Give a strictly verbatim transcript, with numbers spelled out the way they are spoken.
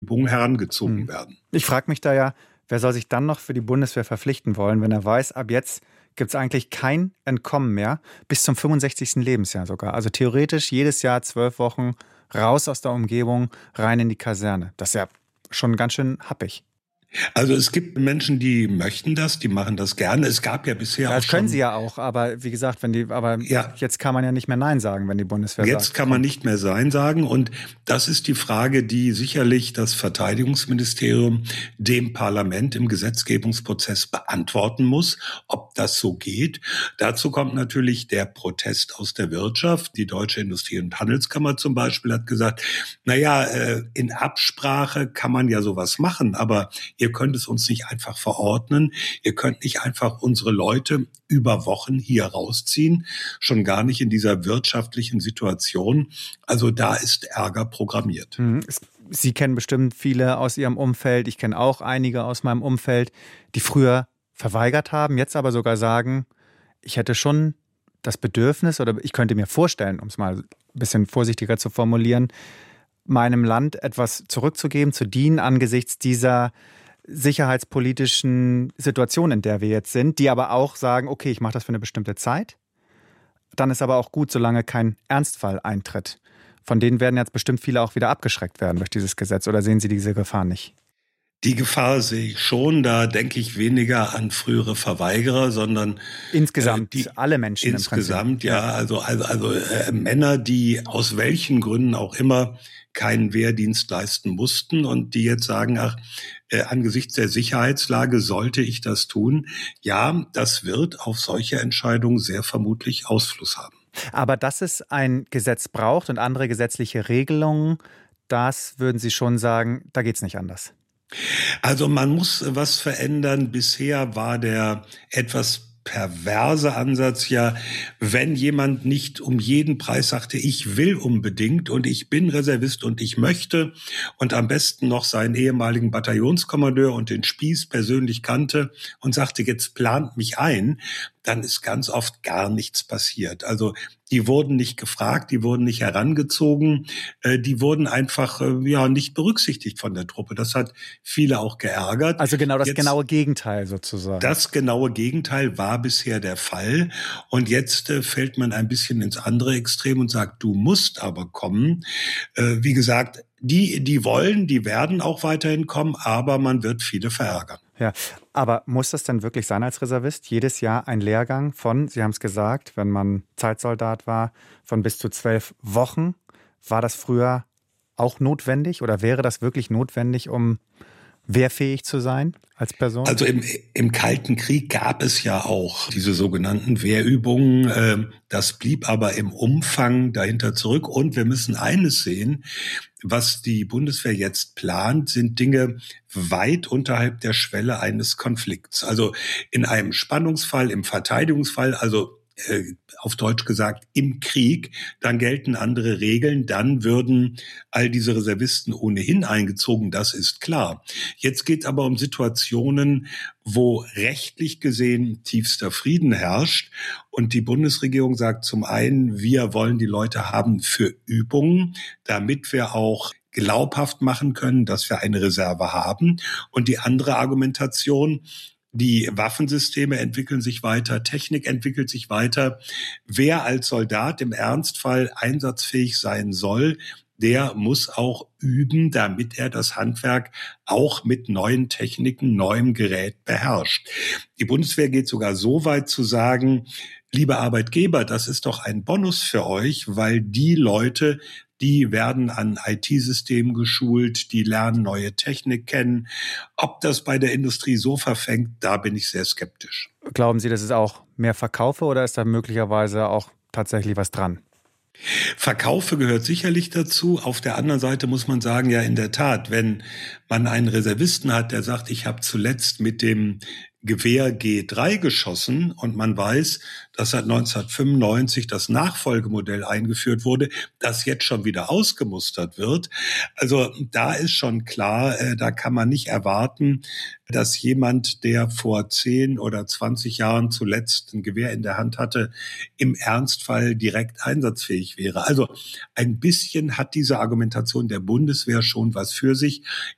Übungen herangezogen Hm. werden. Ich frage mich da ja, wer soll sich dann noch für die Bundeswehr verpflichten wollen, wenn er weiß, ab jetzt gibt es eigentlich kein Entkommen mehr, bis zum fünfundsechzigsten Lebensjahr sogar. Also theoretisch jedes Jahr zwölf Wochen raus aus der Umgebung, rein in die Kaserne. Das ist ja schon ganz schön happig. Also es gibt Menschen, die möchten das, die machen das gerne. Es gab ja bisher Ja, auch das können schon... sie ja auch, aber wie gesagt, wenn die, aber Ja. jetzt kann man ja nicht mehr Nein sagen, wenn die Bundeswehr Jetzt sagt. kann man nicht mehr Sein sagen. Und das ist die Frage, die sicherlich das Verteidigungsministerium dem Parlament im Gesetzgebungsprozess beantworten muss, ob das so geht. Dazu kommt natürlich der Protest aus der Wirtschaft. Die Deutsche Industrie- und Handelskammer zum Beispiel hat gesagt, naja, in Absprache kann man ja sowas machen, aber ihr könnt es uns nicht einfach verordnen. Ihr könnt nicht einfach unsere Leute über Wochen hier rausziehen, schon gar nicht in dieser wirtschaftlichen Situation. Also da ist Ärger programmiert. Mhm. Sie kennen bestimmt viele aus Ihrem Umfeld. Ich kenne auch einige aus meinem Umfeld, die früher verweigert haben, jetzt aber sogar sagen, ich hätte schon das Bedürfnis oder ich könnte mir vorstellen, um es mal ein bisschen vorsichtiger zu formulieren, meinem Land etwas zurückzugeben, zu dienen angesichts dieser sicherheitspolitischen Situation, in der wir jetzt sind, die aber auch sagen, okay, ich mache das für eine bestimmte Zeit. Dann ist aber auch gut, solange kein Ernstfall eintritt. Von denen werden jetzt bestimmt viele auch wieder abgeschreckt werden durch dieses Gesetz. Oder sehen Sie diese Gefahr nicht? Die Gefahr sehe ich schon. Da denke ich weniger an frühere Verweigerer, sondern insgesamt äh, die, alle Menschen insgesamt, im Prinzip. ja, also also also äh, Männer, die aus welchen Gründen auch immer keinen Wehrdienst leisten mussten und die jetzt sagen, ach, äh, angesichts der Sicherheitslage sollte ich das tun. Ja, das wird auf solche Entscheidungen sehr vermutlich Ausfluss haben. Aber dass es ein Gesetz braucht und andere gesetzliche Regelungen, das würden Sie schon sagen, da geht's nicht anders. Also man muss was verändern. Bisher war der etwas perverse Ansatz ja, wenn jemand nicht um jeden Preis sagte, ich will unbedingt und ich bin Reservist und ich möchte und am besten noch seinen ehemaligen Bataillonskommandeur und den Spieß persönlich kannte und sagte, jetzt plant mich ein, dann ist ganz oft gar nichts passiert. Also die wurden nicht gefragt, die wurden nicht herangezogen, äh, die wurden einfach äh, ja nicht berücksichtigt von der Truppe. Das hat viele auch geärgert. Also genau das jetzt, genaue Gegenteil sozusagen. Das genaue Gegenteil war bisher der Fall. Und jetzt äh, fällt man ein bisschen ins andere Extrem und sagt, du musst aber kommen. Äh, wie gesagt, die, die wollen, die werden auch weiterhin kommen, aber man wird viele verärgern. Ja, aber muss das denn wirklich sein als Reservist? Jedes Jahr ein Lehrgang von, Sie haben es gesagt, wenn man Zeitsoldat war, von bis zu zwölf Wochen. War das früher auch notwendig oder wäre das wirklich notwendig, um wehrfähig zu sein als Person? Also im, im Kalten Krieg gab es ja auch diese sogenannten Wehrübungen. Das blieb aber im Umfang dahinter zurück. Und wir müssen eines sehen, was die Bundeswehr jetzt plant, sind Dinge weit unterhalb der Schwelle eines Konflikts. Also in einem Spannungsfall, im Verteidigungsfall, also auf Deutsch gesagt, im Krieg, dann gelten andere Regeln, dann würden all diese Reservisten ohnehin eingezogen, das ist klar. Jetzt geht es aber um Situationen, wo rechtlich gesehen tiefster Frieden herrscht und die Bundesregierung sagt zum einen, wir wollen die Leute haben für Übungen, damit wir auch glaubhaft machen können, dass wir eine Reserve haben. Und die andere Argumentation, die Waffensysteme entwickeln sich weiter, Technik entwickelt sich weiter. Wer als Soldat im Ernstfall einsatzfähig sein soll, der muss auch üben, damit er das Handwerk auch mit neuen Techniken, neuem Gerät beherrscht. Die Bundeswehr geht sogar so weit zu sagen, liebe Arbeitgeber, das ist doch ein Bonus für euch, weil die Leute, die werden an I T-Systemen geschult, die lernen neue Technik kennen. Ob das bei der Industrie so verfängt, da bin ich sehr skeptisch. Glauben Sie, das ist auch mehr Verkaufe oder ist da möglicherweise auch tatsächlich was dran? Verkaufe gehört sicherlich dazu. Auf der anderen Seite muss man sagen, ja in der Tat, wenn man einen Reservisten hat, der sagt, ich habe zuletzt mit dem Gewehr G drei geschossen und man weiß, dass seit neunzehnhundertfünfundneunzig das Nachfolgemodell eingeführt wurde, das jetzt schon wieder ausgemustert wird. Also da ist schon klar, äh, da kann man nicht erwarten, dass jemand, der vor zehn oder zwanzig Jahren zuletzt ein Gewehr in der Hand hatte, im Ernstfall direkt einsatzfähig wäre. Also ein bisschen hat diese Argumentation der Bundeswehr schon was für sich.